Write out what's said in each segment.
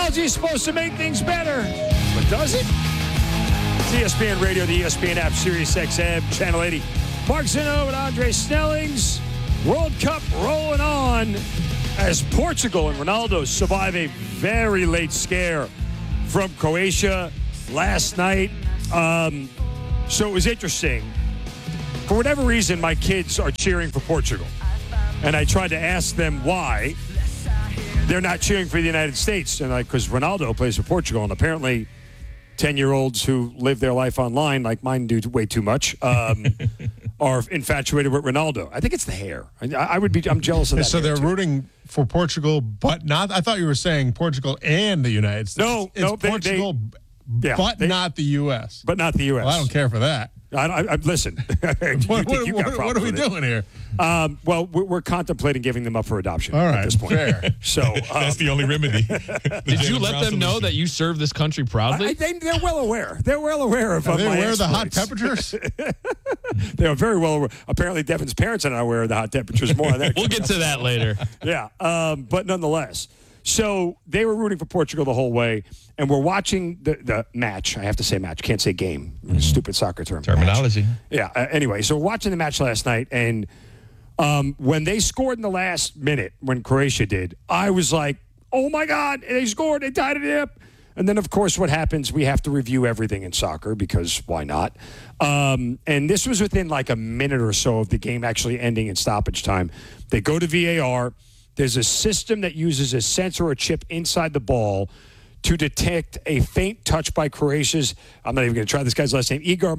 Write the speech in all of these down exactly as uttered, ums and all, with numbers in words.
Technology is supposed to make things better, but does it? It's E S P N Radio, the E S P N app, Sirius X M, Channel eighty. Mark Zinno and Andre Snellings. World Cup rolling on as Portugal and Ronaldo survive a very late scare from Croatia last night. Um, so it was interesting. For whatever reason, my kids are cheering for Portugal. And I tried to ask them why they're not cheering for the United States. And like, because Ronaldo plays for Portugal, and apparently ten-year-olds who live their life online, like mine do way too much, um, are infatuated with Ronaldo. I think it's the hair. I, I would be. I'm jealous of that. So they're too. rooting for Portugal, but not. I thought you were saying Portugal and the United States. No, it's no, they, Portugal, they, yeah, but they, not the U S. But not the U S. Well, I don't care for that. I, I, I, listen, you what, think you got what, what are we doing here? Um, well, we're, we're contemplating giving them up for adoption All right, at this point. Fair. So um, that's the only remedy. Did you let them know that you serve this country proudly? I, they, they're well aware. They're well aware of, Are of they my aware of the hot exploits. temperatures? They are very well aware. Apparently, Devin's parents are not aware of the hot temperatures. More on that. We'll get to that later. Yeah, um, but nonetheless. So they were rooting for Portugal the whole way, and we're watching the, the match. I have to say match. Can't say game. Mm-hmm. Stupid soccer term. Terminology. Match. Yeah. Uh, anyway, so we're watching the match last night, and um, when they scored in the last minute, when Croatia did, I was like, oh, my God, they scored. They tied it up. And then, of course, what happens, we have to review everything in soccer because why not? Um, and this was within like a minute or so of the game actually ending in stoppage time. They go to V A R. There's a system that uses a sensor or chip inside the ball to detect a faint touch by Croatia's, I'm not even going to try this guy's last name, Igor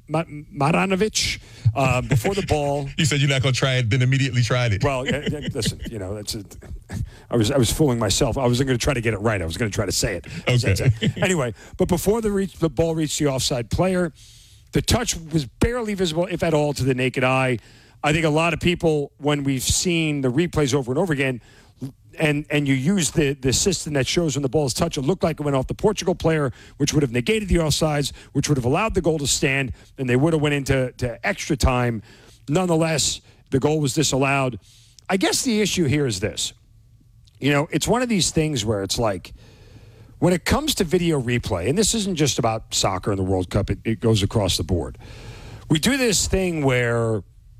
Maranovic, uh, before the ball. You said you're not going to try it, then immediately tried it. Well, uh, listen, you know, that's a, I was I was fooling myself. I wasn't going to try to get it right. I was going to try to say it. Okay. Anyway, but before the, reach, the ball reached the offside player, the touch was barely visible, if at all, to the naked eye. I think a lot of people, when we've seen the replays over and over again, and and you use the, the system that shows when the ball is touched, it looked like it went off the Portugal player, which would have negated the offsides, which would have allowed the goal to stand, and they would have went into to extra time. Nonetheless, the goal was disallowed. I guess the issue here is this. You know, it's one of these things where it's like, when it comes to video replay, and this isn't just about soccer and the World Cup, it, it goes across the board. We do this thing where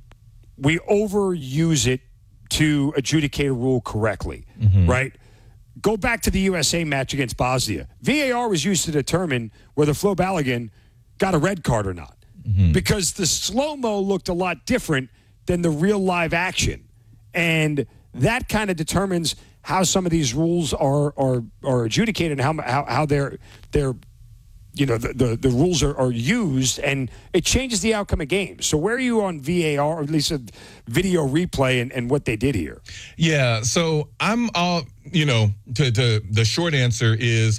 we overuse it to adjudicate a rule correctly, mm-hmm. right? Go back to the U S A match against Bosnia. V A R was used to determine whether Flo Balogun got a red card or not mm-hmm. because the slow-mo looked a lot different than the real live action. And that kind of determines how some of these rules are are, are adjudicated and how, how, how they're they're you know, the, the, the rules are, are used, and it changes the outcome of games. So where are you on V A R, or at least a video replay, and, and what they did here? Yeah, so I'm, uh, you know, to, to the short answer is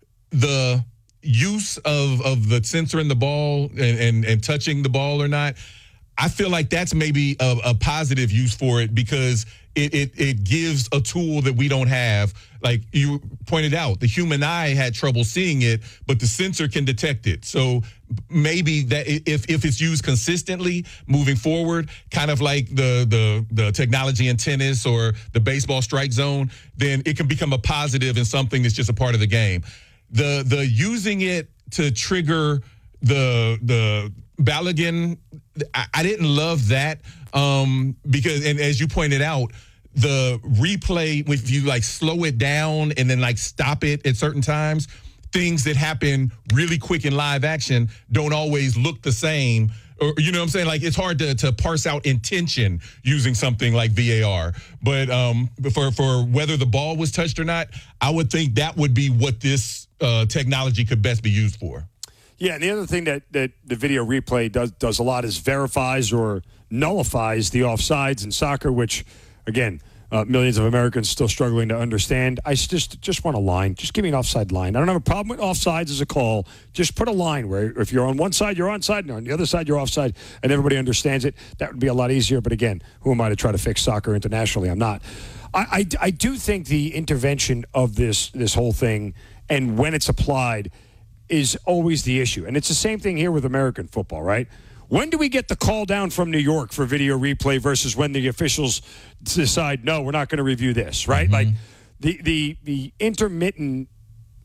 the use of, of the sensor in the ball and, and, and touching the ball or not, I feel like that's maybe a, a positive use for it because it, it it gives a tool that we don't have. Like you pointed out, the human eye had trouble seeing it, but the sensor can detect it. So maybe that if if it's used consistently moving forward, kind of like the the the technology in tennis or the baseball strike zone, then it can become a positive and something that's just a part of the game. The the using it to trigger the the Balogun, I, I didn't love that um, because, and as you pointed out, the replay, if you like slow it down and then like stop it at certain times, things that happen really quick in live action don't always look the same. Or, you know what I'm saying? Like, it's hard to, to parse out intention using something like V A R. But um, for, for whether the ball was touched or not, I would think that would be what this uh, technology could best be used for. Yeah, and the other thing that, that the video replay does does a lot is verifies or nullifies the offsides in soccer, which, again, uh, millions of Americans still struggling to understand. I just just want a line. Just give me an offside line. I don't have a problem with offsides as a call. Just put a line where if you're on one side, you're onside, and on the other side, you're offside, and everybody understands it. That would be a lot easier. But, again, who am I to try to fix soccer internationally? I'm not. I, I, I do think the intervention of this this whole thing and when it's applied is always the issue. And it's the same thing here with American football, right? When do we get the call down from New York for video replay versus when the officials decide, no, we're not going to review this, right? Mm-hmm. Like the, the, the intermittent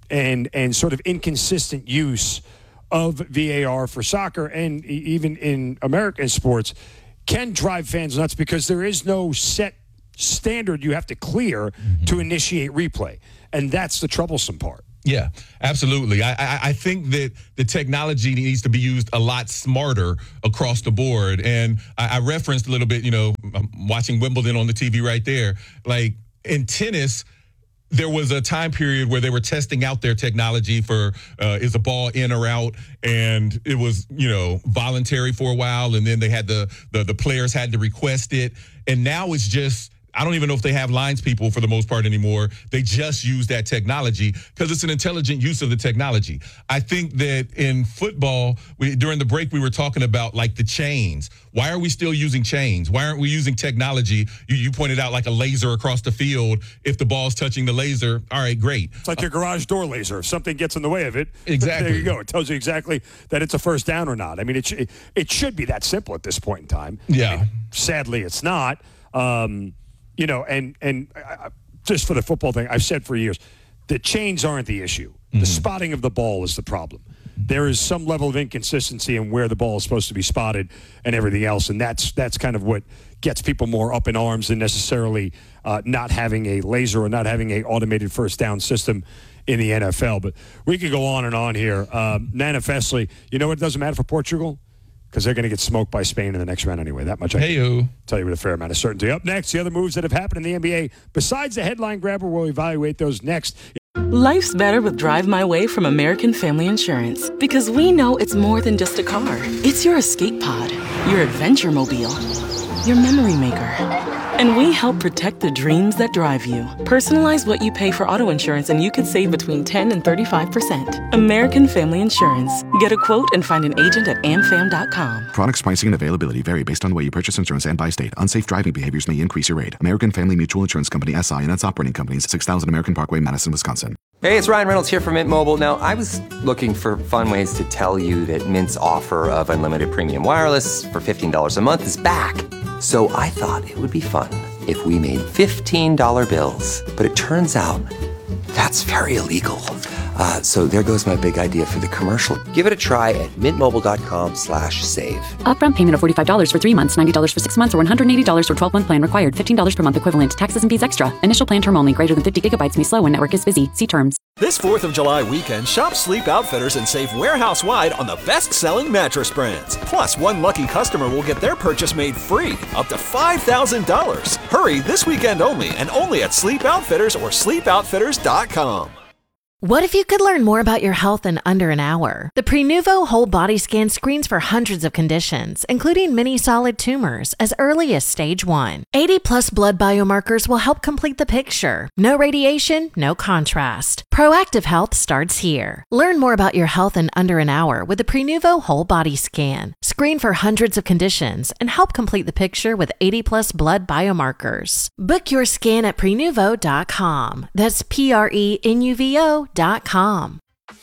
and and sort of inconsistent use of V A R for soccer and e- even in American sports can drive fans nuts because there is no set standard you have to clear mm-hmm. to initiate replay. And that's the troublesome part. Yeah, absolutely. I, I I think that the technology needs to be used a lot smarter across the board. And I, I referenced a little bit, you know, I'm watching Wimbledon on the T V right there. Like in tennis, there was a time period where they were testing out their technology for uh, is a ball in or out, and it was, you know, voluntary for a while, and then they had the the, the players had to request it, and now it's just, I don't even know if they have lines people for the most part anymore. They just use that technology because it's an intelligent use of the technology. I think that in football, we, during the break, we were talking about like the chains. Why are we still using chains? Why aren't we using technology? You, you pointed out like a laser across the field. If the ball's touching the laser, all right, great. It's like your garage door laser. If something gets in the way of it, exactly. There you go. It tells you exactly that it's a first down or not. I mean, it, sh- it should be that simple at this point in time. Yeah. I mean, sadly, it's not. Um, You know, and and uh, just for the football thing, I've said for years, the chains aren't the issue. Mm-hmm. The spotting of the ball is the problem. There is some level of inconsistency in where the ball is supposed to be spotted and everything else, and that's that's kind of what gets people more up in arms than necessarily uh, not having a laser or not having a automated first down system in the N F L. But we could go on and on here. Um, manifestly, you know what doesn't matter for Portugal? Because they're going to get smoked by Spain in the next round anyway. That much I can tell you with a fair amount of certainty. Up next, the other moves that have happened in the N B A. Besides the headline grabber, we'll evaluate those next. Life's better with Drive My Way from American Family Insurance. Because we know it's more than just a car. It's your escape pod, your adventure mobile, your memory maker. And we help protect the dreams that drive you. Personalize what you pay for auto insurance and you could save between ten and thirty-five percent. American Family Insurance. Get a quote and find an agent at a m fam dot com. Products, pricing, and availability vary based on the way you purchase insurance and by state. Unsafe driving behaviors may increase your rate. American Family Mutual Insurance Company, S I and its operating companies, six thousand American Parkway, Madison, Wisconsin. Hey, it's Ryan Reynolds here from Mint Mobile. Now, I was looking for fun ways to tell you that Mint's offer of unlimited premium wireless for fifteen dollars a month is back. So I thought it would be fun if we made fifteen dollar bills. But it turns out that's very illegal. Uh, so there goes my big idea for the commercial. Give it a try at mintmobile.com slash save. Upfront payment of forty-five dollars for three months, ninety dollars for six months, or one hundred eighty dollars for twelve-month plan required. fifteen dollars per month equivalent. Taxes and fees extra. Initial plan term only. Greater than fifty gigabytes may slow when network is busy. See terms. This fourth of July weekend, shop Sleep Outfitters and save warehouse-wide on the best-selling mattress brands. Plus, one lucky customer will get their purchase made free, up to five thousand dollars. Hurry this weekend only, and only at Sleep Outfitters or sleep outfitters dot com. What if you could learn more about your health in under an hour? The Prenuvo Whole Body Scan screens for hundreds of conditions, including many solid tumors, as early as stage one. eighty plus blood biomarkers will help complete the picture. No radiation, no contrast. Proactive health starts here. Learn more about your health in under an hour with the Prenuvo Whole Body Scan. Screen for hundreds of conditions and help complete the picture with eighty plus blood biomarkers. Book your scan at prenuvo dot com. That's P R E N U V O dot com.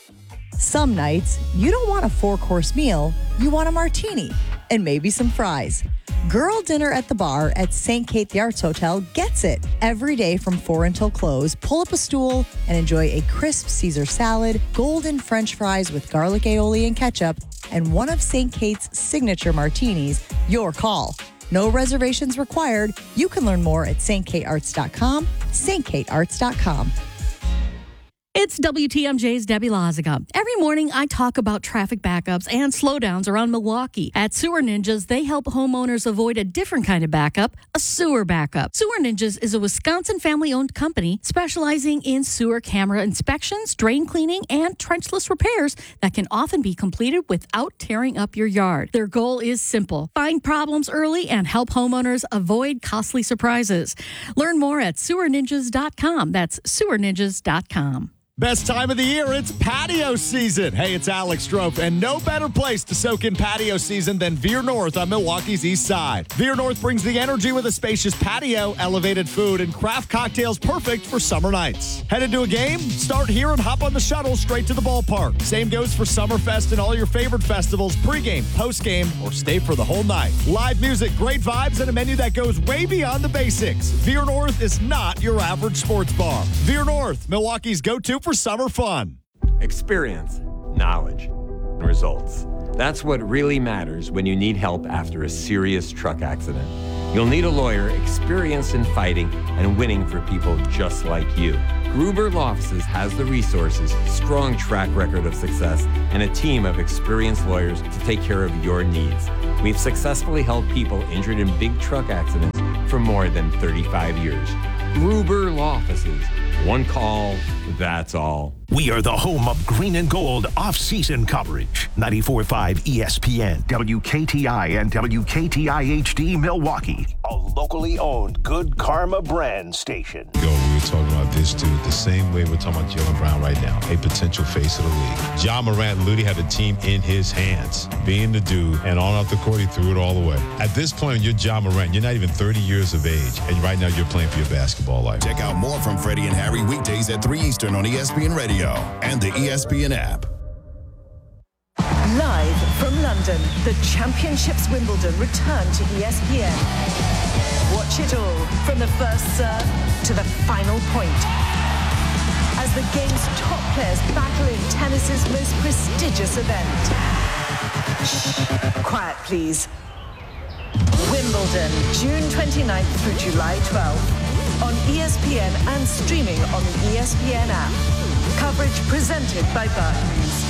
Some nights, you don't want a four-course meal, you want a martini and maybe some fries. Girl Dinner at the Bar at Saint Kate the Arts Hotel gets it. Every day from four until close, pull up a stool and enjoy a crisp Caesar salad, golden French fries with garlic aioli and ketchup, and one of Saint Kate's signature martinis. Your call. No reservations required. You can learn more at saint kate arts dot com, saint kate arts dot com. It's W T M J's Debbie Loziga. Every morning, I talk about traffic backups and slowdowns around Milwaukee. At Sewer Ninjas, they help homeowners avoid a different kind of backup, a sewer backup. Sewer Ninjas is a Wisconsin family-owned company specializing in sewer camera inspections, drain cleaning, and trenchless repairs that can often be completed without tearing up your yard. Their goal is simple: find problems early and help homeowners avoid costly surprises. Learn more at sewer ninjas dot com. That's sewer ninjas dot com. Best time of the year, it's patio season. Hey, it's Alex Strofe, and no better place to soak in patio season than Veer North on Milwaukee's east side. Veer North brings the energy with a spacious patio, elevated food, and craft cocktails perfect for summer nights. Headed to a game? Start here and hop on the shuttle straight to the ballpark. Same goes for Summerfest and all your favorite festivals, pregame, postgame, or stay for the whole night. Live music, great vibes, and a menu that goes way beyond the basics. Veer North is not your average sports bar. Veer North, Milwaukee's go-to for for summer fun. Experience, knowledge, and results. That's what really matters when you need help after a serious truck accident. You'll need a lawyer experienced in fighting and winning for people just like you. Gruber Law Offices has the resources, strong track record of success, and a team of experienced lawyers to take care of your needs. We've successfully helped people injured in big truck accidents for more than thirty-five years. Gruber Law Offices. One call, that's all. We are the home of green and gold off-season coverage. ninety-four point five E S P N, W K T I, and W K T I H D Milwaukee. A locally owned Good Karma brand station. Yo, we were talking about this too, the same way we're talking about Jaylen Brown right now, a potential face of the league. Ja Morant literally had the team in his hands, being the dude, and on off the court, he threw it all the way. At this point, you're Ja Morant. You're not even thirty years of age, and right now you're playing for your basketball life. Check out more from Freddie and Harry weekdays at three Eastern on E S P N Radio and the E S P N app. Live from London, the Championships Wimbledon return to E S P N. Watch it all from the first serve to the final point. As the game's top players battle in tennis's most prestigious event. Shh, quiet please. Wimbledon, June twenty-ninth through July twelfth. On E S P N and streaming on the E S P N app. Coverage presented by Barclays.